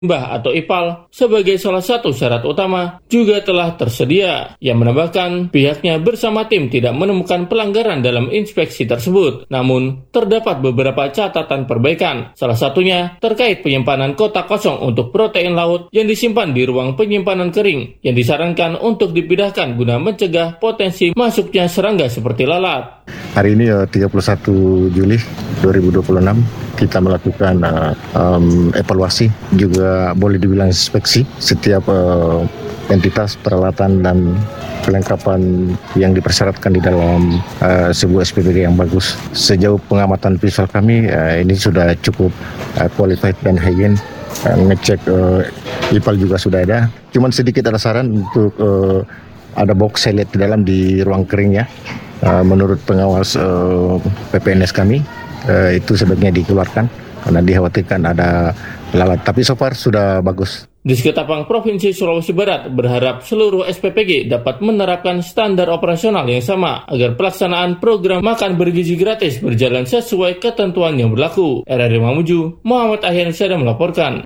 Limbah atau IPAL sebagai salah satu syarat utama juga telah tersedia. Yang menambahkan pihaknya bersama tim tidak menemukan pelanggaran dalam inspeksi tersebut. Namun, terdapat beberapa catatan perbaikan. Salah satunya terkait penyimpanan kotak kosong untuk protein laut yang disimpan di ruang penyimpanan kering yang disarankan untuk dipindahkan guna mencegah potensi masuknya serangga seperti lalat. Hari ini 31 Juli 2026 kita melakukan evaluasi, juga boleh dibilang inspeksi setiap entitas, peralatan dan kelengkapan yang dipersyaratkan di dalam sebuah SPPG yang bagus. Sejauh pengamatan visual kami, ini sudah cukup qualified dan hygiene. Ngecek IPAL juga sudah ada. Cuman sedikit ada saran untuk ada box saya lihat di dalam di ruang keringnya. Menurut pengawas PPNS kami, itu sebaiknya dikeluarkan karena dikhawatirkan ada lalat. Tapi so far sudah bagus. Disketapang Provinsi Sulawesi Barat berharap seluruh SPPG dapat menerapkan standar operasional yang sama agar pelaksanaan program makan bergizi gratis berjalan sesuai ketentuan yang berlaku. RRI Mamuju, Muhammad Ahyan Syada melaporkan.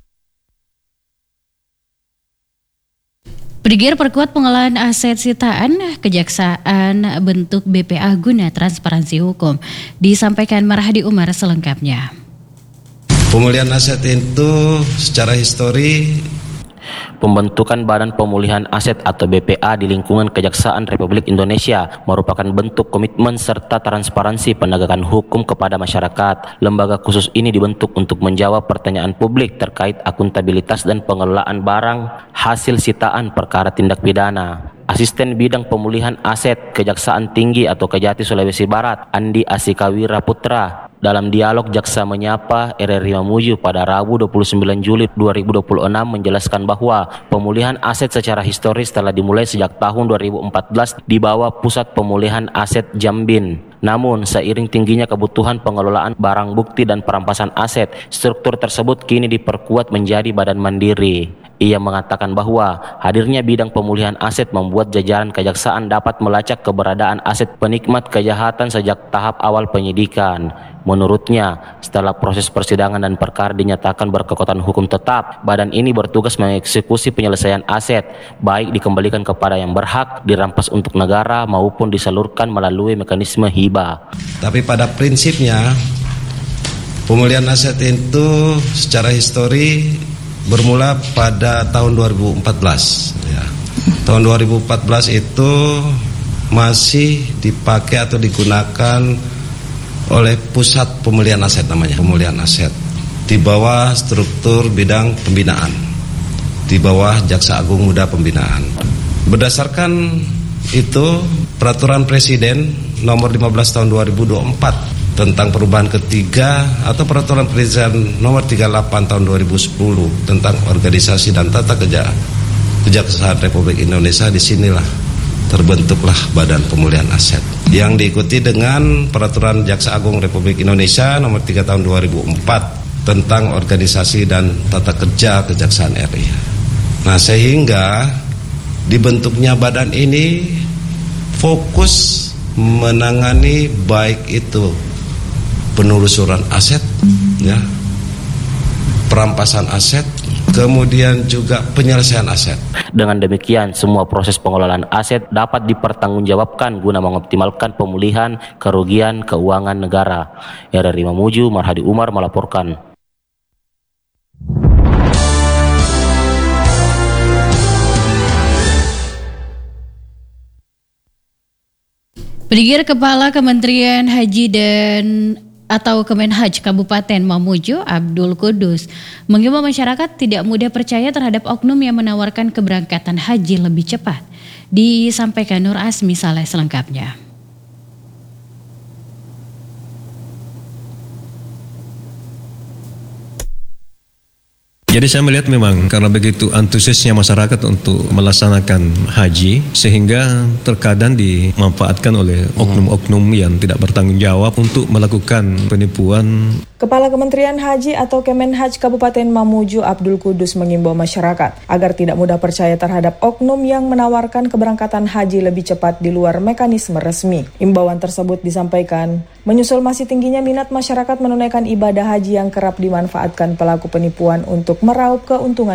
Brigir perkuat pengolahan aset sitaan Kejaksaan bentuk BPA guna transparansi hukum, disampaikan Marhadi Umar selengkapnya. Pemulihan aset itu secara histori, pembentukan Badan Pemulihan Aset atau BPA di lingkungan Kejaksaan Republik Indonesia merupakan bentuk komitmen serta transparansi penegakan hukum kepada masyarakat. Lembaga khusus ini dibentuk untuk menjawab pertanyaan publik terkait akuntabilitas dan pengelolaan barang hasil sitaan perkara tindak pidana. Asisten Bidang Pemulihan Aset Kejaksaan Tinggi atau Kejati Sulawesi Barat, Andi Asikawira Putra, dalam dialog Jaksa Menyapa RRI Mamuju pada Rabu 29 Juli 2026 menjelaskan bahwa pemulihan aset secara historis telah dimulai sejak tahun 2014 di bawah Pusat Pemulihan Aset Jambin. Namun, seiring tingginya kebutuhan pengelolaan barang bukti dan perampasan aset, struktur tersebut kini diperkuat menjadi badan mandiri. Ia mengatakan bahwa hadirnya bidang pemulihan aset membuat jajaran kejaksaan dapat melacak keberadaan aset penikmat kejahatan sejak tahap awal penyidikan. Menurutnya, setelah proses persidangan dan perkara dinyatakan berkekuatan hukum tetap, badan ini bertugas mengeksekusi penyelesaian aset, baik dikembalikan kepada yang berhak, dirampas untuk negara, maupun disalurkan melalui mekanisme hibah. Tapi pada prinsipnya, pemulihan aset itu secara histori bermula pada tahun 2014. Ya. Tahun 2014 itu masih dipakai atau digunakan oleh Pusat Pemulihan Aset, namanya pemulihan aset, di bawah struktur bidang pembinaan, di bawah Jaksa Agung Muda Pembinaan. Berdasarkan itu, Peraturan Presiden Nomor 15 Tahun 2024 tentang perubahan ketiga atau Peraturan Presiden Nomor 38 Tahun 2010 tentang organisasi dan tata kerja Kejaksaan Republik Indonesia, disinilah terbentuklah Badan Pemulihan Aset yang diikuti dengan Peraturan Jaksa Agung Republik Indonesia Nomor 3 Tahun 2004 tentang organisasi dan tata kerja Kejaksaan RI. Nah, sehingga dibentuknya badan ini fokus menangani baik itu penelusuran aset, ya, perampasan aset, kemudian juga penyelesaian aset. Dengan demikian, semua proses pengelolaan aset dapat dipertanggungjawabkan guna mengoptimalkan pemulihan kerugian keuangan negara. RRI Mamuju, Marhadi Umar melaporkan. Brigir Kepala Kementerian Haji dan atau Kemenhaj Kabupaten Mamuju Abdul Kudus mengimbau masyarakat tidak mudah percaya terhadap oknum yang menawarkan keberangkatan haji lebih cepat. Disampaikan Nur Asmi Saleh selengkapnya. Jadi saya melihat memang karena begitu antusiasnya masyarakat untuk melaksanakan haji, sehingga terkadang dimanfaatkan oleh oknum-oknum yang tidak bertanggung jawab untuk melakukan penipuan. Kepala Kementerian Haji atau Kemenhaj Kabupaten Mamuju Abdul Kudus mengimbau masyarakat agar tidak mudah percaya terhadap oknum yang menawarkan keberangkatan haji lebih cepat di luar mekanisme resmi. Imbauan tersebut disampaikan Menyusul masih tingginya minat masyarakat menunaikan ibadah haji yang kerap dimanfaatkan pelaku penipuan untuk meraup keuntungan